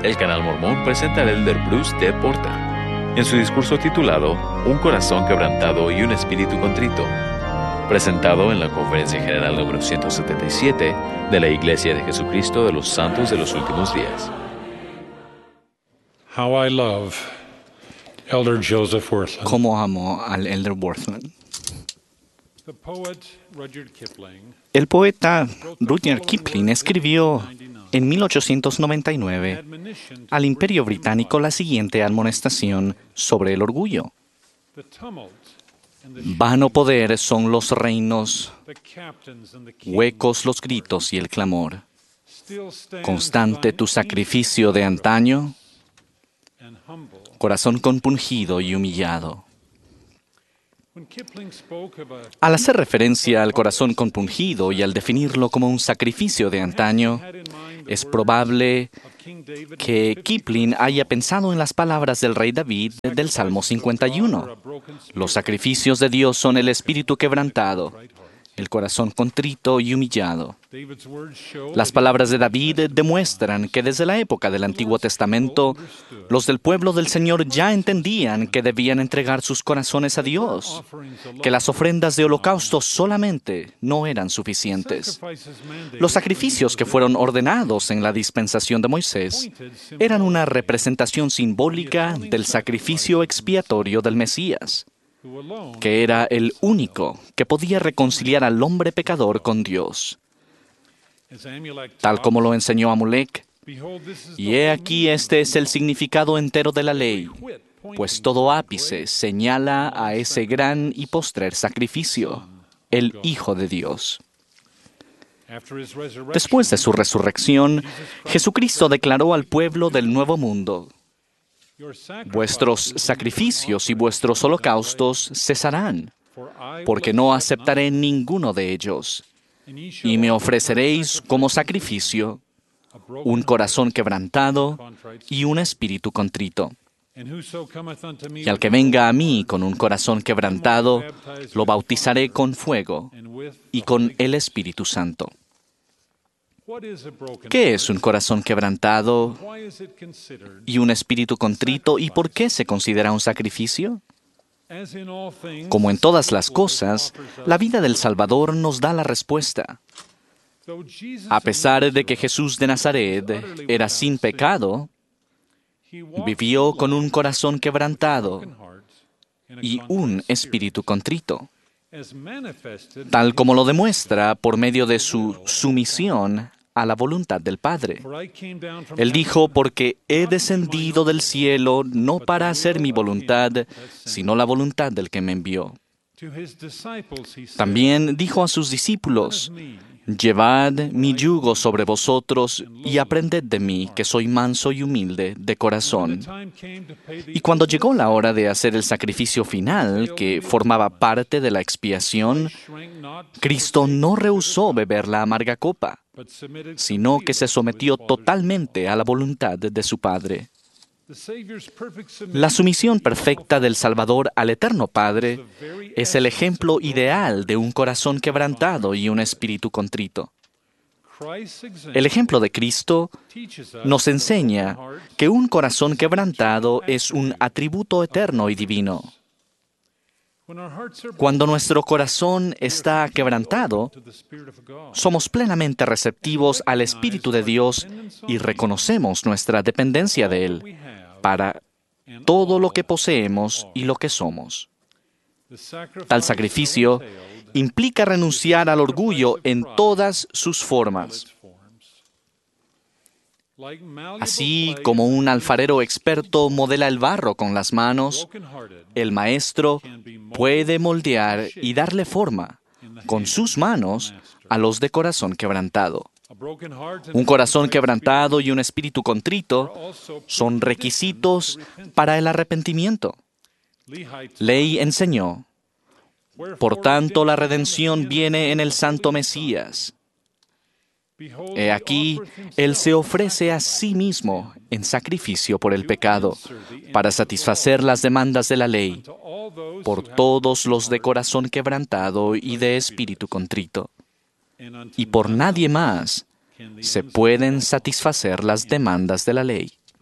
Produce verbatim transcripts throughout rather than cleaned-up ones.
El Canal Mormón presenta al elder Bruce T. Porter en su discurso titulado Un corazón quebrantado y un espíritu contrito, presentado en la Conferencia General número ciento setenta y siete de la Iglesia de Jesucristo de los Santos de los Últimos Días. How I love Elder Joseph Wirthlin. Cómo amo al elder Wirthlin. The poet Rudyard Kipling El poeta Rudyard Kipling escribió en mil ochocientos noventa y nueve al Imperio Británico la siguiente admonestación sobre el orgullo. the tumult and the Vano poder son los reinos, the captains and the kings. huecos los gritos y el clamor. Still stands Constante tu sacrificio de antaño, and humble. corazón compungido y humillado. When Kipling spoke of a Al hacer referencia al corazón compungido y al definirlo como un sacrificio de antaño, had in mind the es words probable of King David que Kipling haya pensado en las palabras del rey David del Salmo cincuenta y uno. a broken spirit, Los sacrificios de Dios son el espíritu quebrantado, el corazón contrito y humillado. David's words show Las that palabras de David demuestran que desde la época del Antiguo Testamento, los del pueblo del Señor ya entendían que debían entregar sus corazones a Dios, offerings alone, que las ofrendas de holocausto solamente no eran suficientes. sacrifices mandated Los sacrificios que fueron ordenados en la dispensación de Moisés eran una representación simbólica del sacrificio expiatorio del Mesías, who alone que era el único que podía reconciliar al hombre pecador con Dios. as Amulek Tal taught, como lo enseñó Amulek, behold, this is y the he whole aquí meaning este es el significado entero de la ley, quit pointing pues todo ápice señala a ese gran y postrer sacrificio, el Hijo de Dios. after his resurrection. Después de su resurrección, Jesucristo declaró al pueblo del Nuevo Mundo: Your sacrifices vuestros sacrificios y vuestros holocaustos cesarán, for I porque will no accept aceptaré ninguno de ellos, none, and ye shall y me offer ofreceréis como sacrificio a broken un corazón quebrantado contrite y un espíritu contrito. and whoso cometh unto me Y al que venga a mí con un corazón quebrantado, lo bautizaré con fuego and with y con el Espíritu Santo. what is a broken ¿Qué es un corazón quebrantado why is it considered y un espíritu contrito y por qué se considera un sacrificio? as in all things Como en todas las cosas, offers us, la vida del Salvador nos da la respuesta. though Jesus A pesar de que Jesús de Nazaret era sin pecado, he walked vivió con un corazón quebrantado broken heart and a y contrite un spirit, espíritu contrito, as manifested tal como lo demuestra por medio de su sumisión a la voluntad del Padre. for I came down from Él dijo, porque he descendido del cielo no para hacer mi voluntad, sino la voluntad del que me envió. to his disciples he said, También dijo a sus discípulos, llevad mi yugo sobre vosotros y aprended de mí, que soy manso y humilde de corazón. time came to pay the Y cuando llegó la hora de hacer el sacrificio final, que formaba parte de la expiación, shrank not, Cristo no rehusó beber la amarga copa, but submitted sino que se sometió totalmente a la voluntad de su Padre. the Savior's perfect La submission sumisión perfecta del Salvador al Eterno Padre es el ejemplo ideal de un corazón quebrantado y un espíritu contrito. Christ's example El ejemplo de Cristo teaches us nos that a enseña broken heart, que un corazón quebrantado es un atributo eterno y divino. when our hearts are Cuando nuestro corazón está quebrantado, to the Spirit of God, somos plenamente receptivos al Espíritu de Dios y reconocemos nuestra dependencia de Él we have para and todo all lo que poseemos y lo que somos. the sacrifice Tal sacrificio so entailed implica renunciar al orgullo en todas sus formas. its forms. Like malleable Así clay, como un alfarero experto modela el barro con las manos, broken-hearted el maestro puede moldear y darle forma con sus manos a los de corazón quebrantado. a broken heart and Un corazón quebrantado y un espíritu contrito also son requisitos para el arrepentimiento. Lehi taught, Ley enseñó, wherefore por tanto la redemption redención viene en el Santo Mesías. behold, He he aquí, offereth Él himself se ofrece a sí mismo en sacrificio por el pecado, para satisfacer las demandas de la ley, to all those por who have todos los de corazón quebrantado y de espíritu contrito. and unto Y por none nadie más can the se pueden satisfacer las demandas de la ley.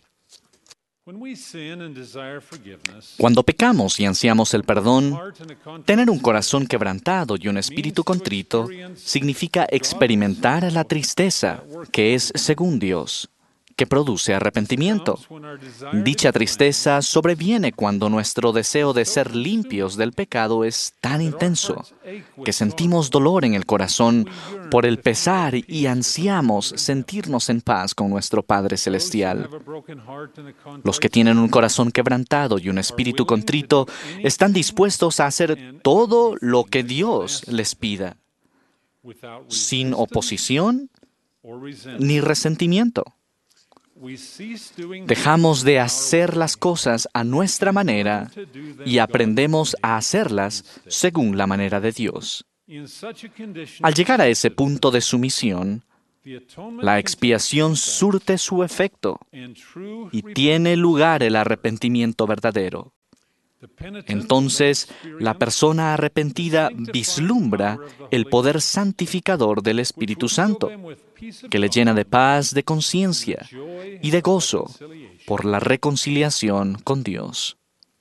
Cuando pecamos y ansiamos el perdón, tener un corazón quebrantado y un espíritu contrito significa experimentar la tristeza que es según Dios, que produce arrepentimiento. Dicha tristeza sobreviene cuando nuestro deseo de ser limpios del pecado es tan intenso que sentimos dolor en el corazón por el pesar y ansiamos sentirnos en paz con nuestro Padre Celestial. Los que tienen un corazón quebrantado y un espíritu contrito están dispuestos a hacer todo lo que Dios les pida, sin oposición ni resentimiento. Dejamos de hacer las cosas a nuestra manera y aprendemos a hacerlas según la manera de Dios. Al llegar a ese punto de sumisión, la expiación surte su efecto y tiene lugar el arrepentimiento verdadero. Entonces, la persona arrepentida vislumbra el poder santificador del Espíritu Santo, que le llena de paz de conciencia y de gozo por la reconciliación con Dios.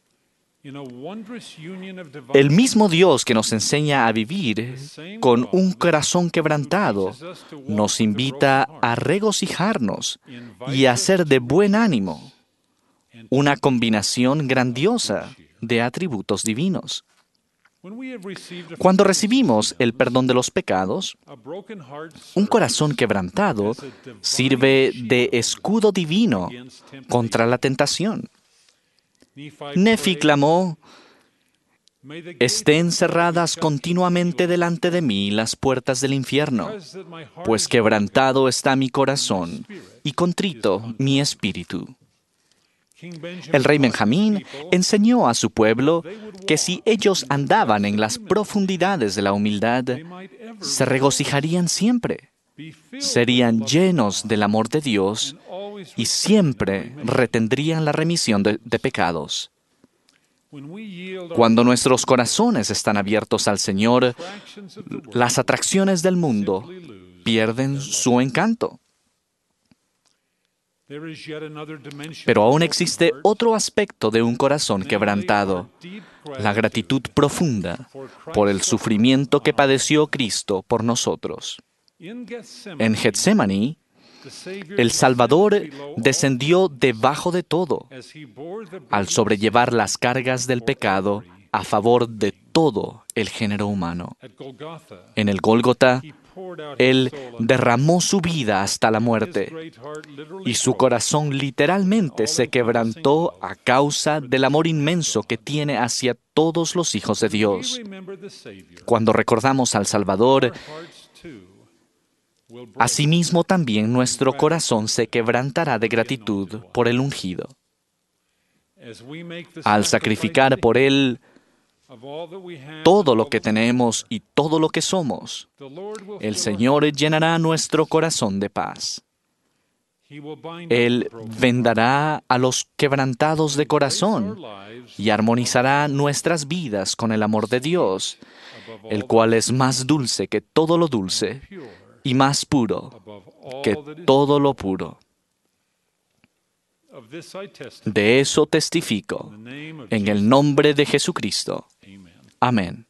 El mismo Dios que nos enseña a vivir con un corazón quebrantado nos invita a regocijarnos y a ser de buen ánimo, una combinación grandiosa de atributos divinos. Cuando recibimos el perdón de los pecados, un corazón quebrantado sirve de escudo divino contra la tentación. Nefi clamó: «Estén cerradas continuamente delante de mí las puertas del infierno, pues quebrantado está mi corazón y contrito mi espíritu». El rey Benjamín enseñó a su pueblo que si ellos andaban en las profundidades de la humildad, se regocijarían siempre, serían llenos del amor de Dios y siempre retendrían la remisión de, de pecados. Cuando nuestros corazones están abiertos al Señor, las atracciones del mundo pierden su encanto. Pero aún existe otro aspecto de un corazón quebrantado, la gratitud profunda por el sufrimiento que padeció Cristo por nosotros. En Getsemaní, el Salvador descendió debajo de todo, al sobrellevar las cargas del pecado a favor de todo el género humano. En el Gólgota, Él derramó su vida hasta la muerte, y su corazón literalmente se quebrantó a causa del amor inmenso que tiene hacia todos los hijos de Dios. Cuando recordamos al Salvador, asimismo también nuestro corazón se quebrantará de gratitud por el ungido. Al sacrificar por Él todo lo que tenemos y todo lo que somos, el Señor llenará nuestro corazón de paz. Él vendará a los quebrantados de corazón y armonizará nuestras vidas con el amor de Dios, el cual es más dulce que todo lo dulce y más puro que todo lo puro. De eso testifico, en el nombre de Jesucristo. Amén.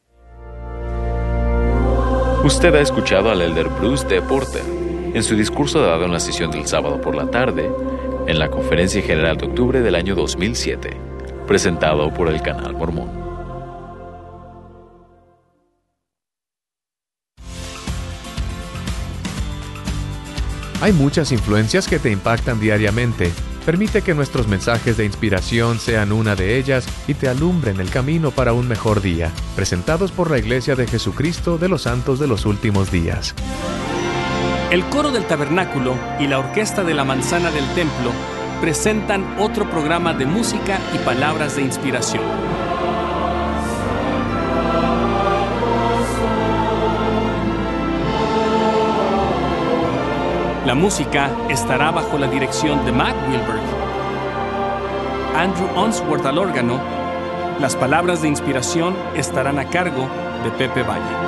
Usted ha escuchado al elder Bruce D. Porter en su discurso dado en la sesión del sábado por la tarde en la Conferencia General de Octubre del año dos mil siete, presentado por el Canal Mormón. Hay muchas influencias que te impactan diariamente. Permite que nuestros mensajes de inspiración sean una de ellas y te alumbren el camino para un mejor día. Presentados por la Iglesia de Jesucristo de los Santos de los Últimos Días. El coro del tabernáculo y la orquesta de la manzana del templo presentan otro programa de música y palabras de inspiración. La música estará bajo la dirección de Matt Wilberg, Andrew Unsworth al órgano. Las palabras de inspiración estarán a cargo de Pepe Valle.